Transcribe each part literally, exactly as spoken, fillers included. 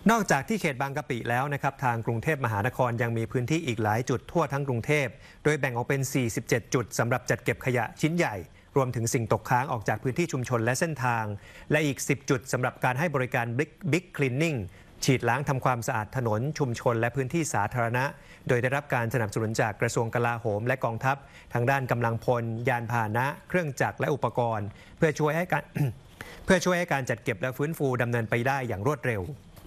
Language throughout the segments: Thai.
นอกจากที่เขตบางกะปิแล้วนะครับทางกรุงเทพมหานครยังมีพื้นที่อีกหลายจุดทั่วทั้งกรุงเทพโดยแบ่งออกเป็นสี่สิบเจ็ดจุดสำหรับจัดเก็บขยะชิ้นใหญ่รวมถึงสิ่งตกค้างออกจากพื้นที่ชุมชนและเส้นทางและอีกสิบจุดสำหรับการให้บริการบิ๊กคลีนนิ่งฉีดล้างทำความสะอาดถนนชุมชนและพื้นที่สาธารณะโดยได้รับการสนับสนุนจากกระทรวงกลาโหมและกองทัพทางด้านกำลังพลยานพาหนะเครื่องจักรและอุปกรณ์เพื่อช่วยให้การ เพื่อช่วยให้การจัดเก็บและฟื้นฟูดำเนินไปได้อย่างรวดเร็ว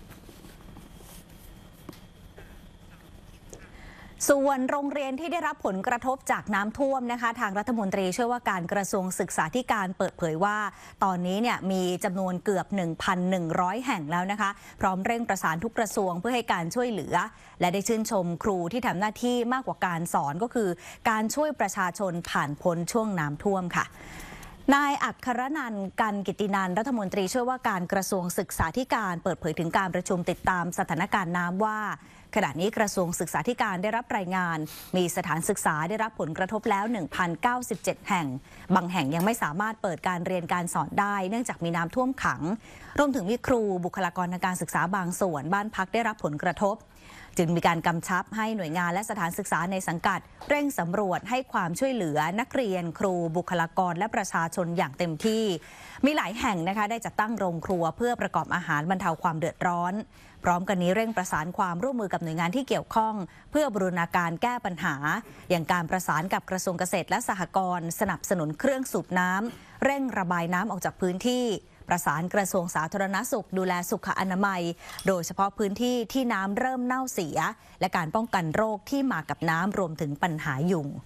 ส่วนโรงเรียนที่ได้รับผลกระทบจากน้ำท่วมนะคะทางรัฐมนตรีช่วยว่าการกระทรวงศึกษาธิการเปิดเผยว่าตอนนี้เนี่ยมีจำนวนเกือบ หนึ่งพันหนึ่งร้อย แห่งแล้วนะคะพร้อมเร่งประสานทุกกระทรวงเพื่อให้การช่วยเหลือและได้ชื่นชมครูที่ทำหน้าที่มากกว่าการสอนก็คือการช่วยประชาชนผ่านพ้นช่วงน้ำท่วมค่ะนายอัครนันท์ กันกิตินันท์รัฐมนตรีช่วยว่าการกระทรวงศึกษาธิการเปิดเผยถึงการประชุมติดตามสถานการณ์น้ำว่าขณะนี้กระทรวงศึกษาธิการได้รับรายงานมีสถานศึกษาได้รับผลกระทบแล้ว หนึ่งพันเก้าสิบเจ็ด แห่งบางแห่งยังไม่สามารถเปิดการเรียนการสอนได้เนื่องจากมีน้ำท่วมขังรวมถึงมีครูบุคลากรทางการศึกษาบางส่วนบ้านพักได้รับผลกระทบจึงมีการกำชับให้หน่วยงานและสถานศึกษาในสังกัดเร่งสำรวจให้ความช่วยเหลือนักเรียนครูบุคลากรและประชาชนอย่างเต็มที่มีหลายแห่งนะคะได้จัดตั้งโรงครัวเพื่อประกอบอาหารบรรเทาความเดือดร้อนพร้อมกันนี้เร่งประสานความร่วมมือกับหน่วยงานที่เกี่ยวข้องเพื่อบูรณาการแก้ปัญหาอย่างการประสานกับกระทรวงเกษตรและสหกรณ์สนับสนุนเครื่องสูบน้ำเร่งระบายน้ำออกจากพื้นที่ประสานกระทรวงสาธารณสุขดูแลสุขอนามัยโดยเฉพาะพื้นที่ที่น้ำเริ่มเน่าเสียและการป้องกันโรคที่มากับน้ำรวมถึงปัญหายุง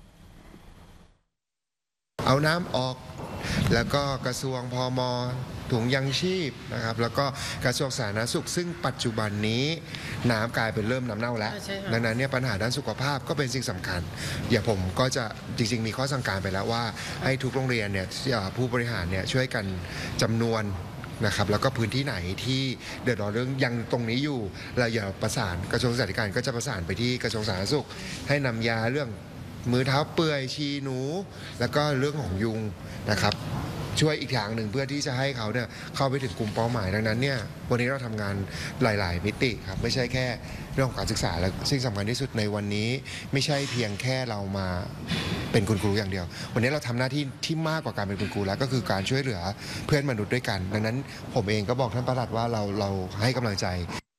เอาน้ำออกแล้วก็กระทรวงพม.ถุงยังชีพนะครับแล้วก็กระทรวงสาธารณสุขซึ่งปัจจุบันนี้น้ำกลายเป็นเริ่มน้ำเน่าแล้วดังนั้นเนี่ยปัญหาด้านสุขภาพก็เป็นสิ่งสำคัญอย่างผมก็จะจริงๆมีข้อสั่งการไปแล้วว่าให้ทุกโรงเรียนเนี่ยผู้บริหารเนี่ยช่วยกันจำนวนนะครับแล้วก็พื้นที่ไหนที่เดือดร้อนเรื่องยังตรงนี้อยู่เราอย่าประสานกระทรวงศึกษาธิการก็จะประสานไปที่กระทรวงสาธารณสุขให้นำยาเรื่องมือเท้าเปื่อยชีหนูแล้วก็เรื่องของยุงนะครับช่วยอีกอย่างหนึ่งเพื่อที่จะให้เขาเนี่ยเข้าไปถึงกลุ่มเป้าหมายดังนั้นเนี่ยวันนี้เราทำงานหลายๆมิติครับไม่ใช่แค่เรื่องของการศึกษาและสิ่งสำคัญที่สุดในวันนี้ไม่ใช่เพียงแค่เรามาเป็นคุณครูอย่างเดียววันนี้เราทำหน้าที่ที่มากกว่าการเป็นคุณครูแล้วก็คือการช่วยเหลือเพื่อนมนุษย์ด้วยกันดังนั้นผมเองก็บอกท่านปลัดว่าเราเราให้กำลังใจ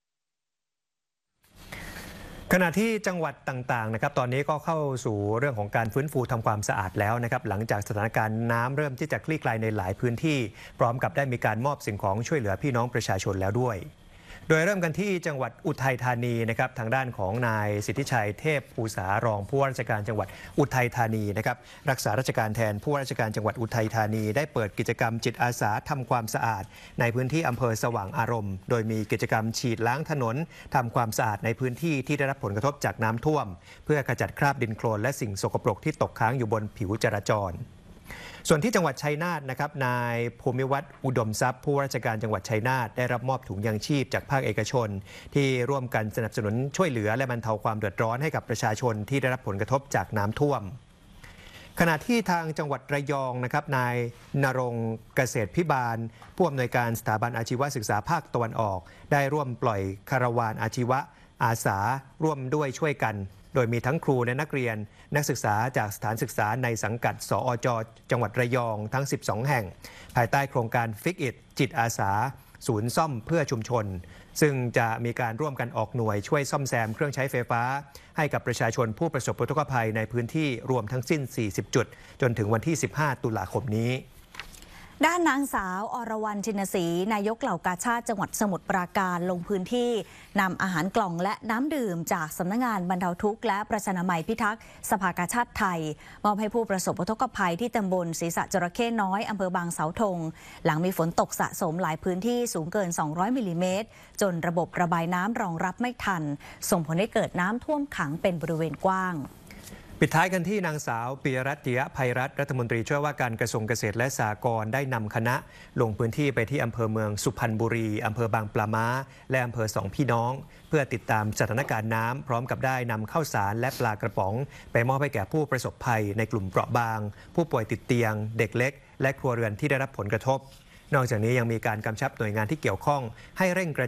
ขณะที่จังหวัดต่างๆนะครับตอนนี้ก็เข้าสู่เรื่องของการฟื้นฟูทำความสะอาดแล้วนะครับหลังจากสถานการณ์น้ำเริ่มที่จะคลี่คลายในหลายพื้นที่พร้อมกับได้มีการมอบสิ่งของช่วยเหลือพี่น้องประชาชนแล้วด้วยโดยเริ่มกันที่จังหวัดอุทัยธานีนะครับทางด้านของนายสิทธิชัยเทพภูษารองผู้ว่าราชการจังหวัดอุทัยธานีนะครับรักษาราชการแทนผู้ว่าราชการจังหวัดอุทัยธานีได้เปิดกิจกรรมจิตอาสาทำความสะอาดในพื้นที่อำเภอสว่างอารมณ์โดยมีกิจกรรมฉีดล้างถนนทำความสะอาดในพื้นที่ที่ได้รับผลกระทบจากน้ำท่วมเพื่อขจัดคราบดินโคลนและสิ่งสกปรกที่ตกค้างอยู่บนผิวจราจรส่วนที่จังหวัดชัยนาทนะครับนายภูมิวัฒน์อุดมทรัพย์ผู้ว่าราชการจังหวัดชัยนาทได้รับมอบถุงยางชีพจากภาคเอกชนที่ร่วมกันสนับสนุนช่วยเหลือและบรรเทาความเดือดร้อนให้กับประชาชนที่ได้รับผลกระทบจากน้ำท่วมขณะที่ทางจังหวัดระยองนะครับนายณรงค์เกษตรพิบาลผู้อำนวยการสถาบันอาชีวศึกษาภาคตะวันออกได้ร่วมปล่อยคาราวานอาชีวะอาสาร่วมด้วยช่วยกันโดยมีทั้งครูและนักเรียนนักศึกษาจากสถานศึกษาในสังกัดสอจจังหวัดระยองทั้งสิบสองแห่งภายใต้โครงการ Fix It จิตอาสาศูนย์ซ่อมเพื่อชุมชนซึ่งจะมีการร่วมกันออกหน่วยช่วยซ่อมแซมเครื่องใช้ไฟฟ้าให้กับประชาชนผู้ประสบอุทกภัยในพื้นที่รวมทั้งสิ้นสี่สิบจุดจนถึงวันที่สิบห้าตุลาคมนี้ด้านนางสาวอรวรรณชินศรีนายกเหล่ากาชาติจังหวัดสมุทรปราการลงพื้นที่นำอาหารกล่องและน้ำดื่มจากสำนักงานบรรเทาทุกข์และประชานามัยพิทักษ์สภากาชาติไทยมอบให้ผู้ประสบอุทกภัยที่ตำบลศรีษะจระเข้น้อยอำเภอบางเสาธงหลังมีฝนตกสะสมหลายพื้นที่สูงเกินสองร้อยมิลลิเมตรจนระบบระบายน้ำรองรับไม่ทันส่งผลให้เกิดน้ำท่วมขังเป็นบริเวณกว้างปิดท้ายกันที่นางสาวปิยรัตน์ ติยะไพรัตน์รัฐมนตรีช่วยว่าการกระทรวงเกษตรและสหกรณ์ได้นำคณะลงพื้นที่ไปที่อำเภอเมืองสุพรรณบุรีอำเภอบางปลาม้าและอำเภอสองพี่น้องเพื่อติดตามสถานการณ์น้ำพร้อมกับได้นำข้าวสารและปลากระป๋องไปมอบให้แก่ผู้ประสบภัยในกลุ่มเปราะบางผู้ป่วยติดเตียงเด็กเล็กและครัวเรือนที่ได้รับผลกระทบนอกจากนี้ยังมีการกำชับหน่วยงานที่เกี่ยวข้องให้เร่งกระ